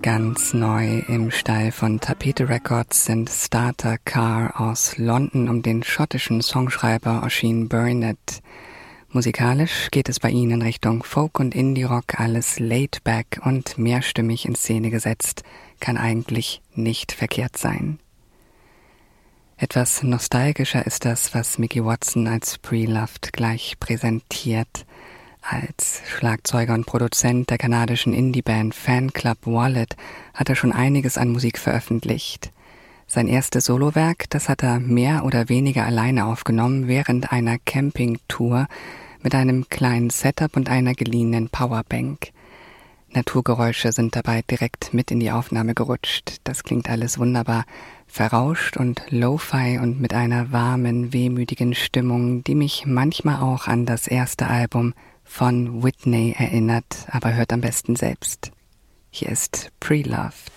Ganz neu im Stall von Tapete Records sind Starter Car aus London um den schottischen Songschreiber Oisin Burnett. Musikalisch geht es bei ihnen in Richtung Folk und Indie-Rock, alles laid-back und mehrstimmig in Szene gesetzt, kann eigentlich nicht verkehrt sein. Etwas nostalgischer ist das, was Mickey Watson als Pre-Loved gleich präsentiert. Als Schlagzeuger und Produzent der kanadischen Indie-Band Fanclub Wallet hat er schon einiges an Musik veröffentlicht. Sein erstes Solowerk, das hat er mehr oder weniger alleine aufgenommen während einer Campingtour mit einem kleinen Setup und einer geliehenen Powerbank. Naturgeräusche sind dabei direkt mit in die Aufnahme gerutscht. Das klingt alles wunderbar verrauscht und Lo-Fi und mit einer warmen, wehmütigen Stimmung, die mich manchmal auch an das erste Album von Whitney erinnert, aber hört am besten selbst. Hier ist Pre-Loved.